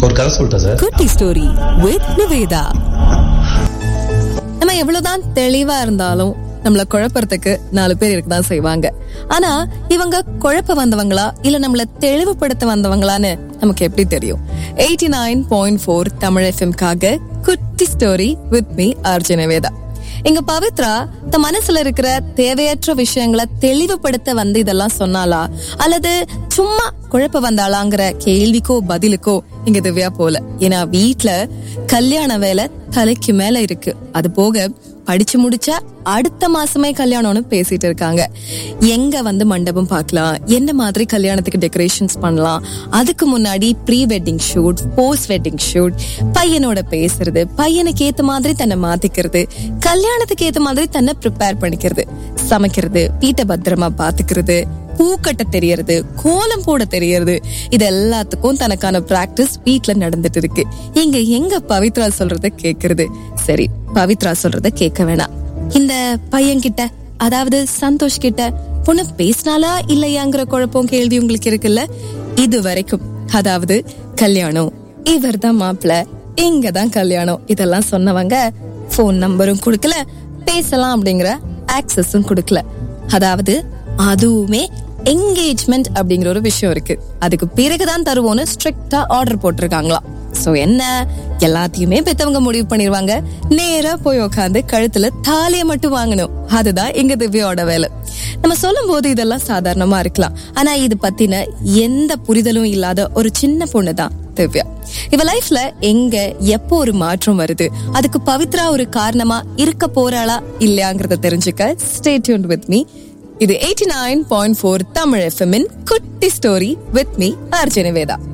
ஒரு கதை சொல்லிட்டா சார். குட்டி ஸ்டோரி வித் நிவேதா. நம்ம எவ்வளவுதான் தெளிவா இருந்தாலும் நம்மள குழப்பறதுக்கு 4 பேர் இருக்கதான் செய்வாங்க. ஆனா இவங்க குழப்ப வந்தவங்களா இல்ல நம்மள தெளிவுபடுத்த வந்தவங்களான்னு நமக்கு எப்படி தெரியும்? 89.4 தமிழ் எஃப்எம்காக குட்டி story with me RJ Nivetha. எங்க பவித்ரா தன் மனசுல இருக்கிற தேவையற்ற விஷயங்களை தெளிவுபடுத்த வந்து இதெல்லாம் சொன்னாலா, அல்லது சும்மா குழப்ப வந்தாளாங்கிற கேள்விக்கோ பதிலுக்கோ இங்க திவ்யா போல. ஏன்னா வீட்டுல கல்யாண வேலை தலைக்கு மேல இருக்கு. அது போக படிச்சு முடிச்சா அடுத்த மாசமே கல்யாணம்னு பேசிட்டு இருக்காங்க. எங்க வந்து மண்டபம் பார்க்கலாம், என்ன மாதிரி கல்யாணத்துக்கு டெக்கரேஷன்ஸ் பண்ணலாம், அதுக்கு முன்னாடி pre wedding shoot, post wedding shoot, பையனோட பேசுறது, பையனுக்கு ஏத்த மாதிரி தன்னை மாத்திக்கிறது, கல்யாணத்துக்கு ஏத்த மாதிரி தன்னை ப்ரிப்பேர் பண்ணிக்கிறது, சமைக்கிறது, வீட்டை பத்திரமா பாத்துக்கிறது, பூக்கட்ட தெரியறது, கோலம் போட தெரியறது, இது எல்லாத்துக்கும் தனக்கான பிராக்டிஸ் வீட்டுல நடந்துட்டு இருக்கு. இங்க எங்க பவித்ரா சொல்றத கேக்குறது? சரி, பவித்ரா சொல்றத கேட்க வேணாம். இந்த பையன் கிட்ட, அதாவது சந்தோஷ் கிட்ட பொண்ணு பேசினாலா இல்லையாங்கிற குழப்பம் கேள்வி உங்களுக்கு இருக்குல்ல. இது வரைக்கும், அதாவது கல்யாணம், இவர் தான் மாப்பிள்ள, இங்கதான் கல்யாணம், இதெல்லாம் சொன்னவங்க போன் நம்பரும் கொடுக்கல, பேசலாம் அப்படிங்கிற ஆக்சஸும் கொடுக்கல. அதாவது அதுவுமே என்கேஜ்மெண்ட் அப்படிங்கிற ஒரு விஷயம் இருக்கு, அதுக்கு பிறகுதான் தருவோன்னு ஸ்ட்ரிக்டா ஆர்டர் போட்டிருக்காங்களாம். சோ என்ன, எல்லாத்தையுமே பெத்தவங்க முடிவு பண்ணிருவாங்க. நேரா போய் உட்காந்து கழுத்துல தாலியை மட்டும் வாங்கணும். அதுதான் எங்க திவ்யாவோட வேலை. நம்ம சொல்லும் போது இதெல்லாம் சாதாரணமா இருக்கலாம், ஆனா இது பத்தின எந்த புரிதலும் இல்லாத ஒரு சின்ன பொண்ணுதான் திவ்யா. இவ லைஃப்ல எங்க எப்போ ஒரு மாற்றம் வருது, அதுக்கு பவித்ரா ஒரு காரணமா இருக்க போறாளா இல்லையாங்கிறத தெரிஞ்சுக்க ஸ்டே டியூன்ட் வித் மீ. இது 89.4 தமிழ் எஃப்எம் இன் குட்டி story with me RJ Nivetha.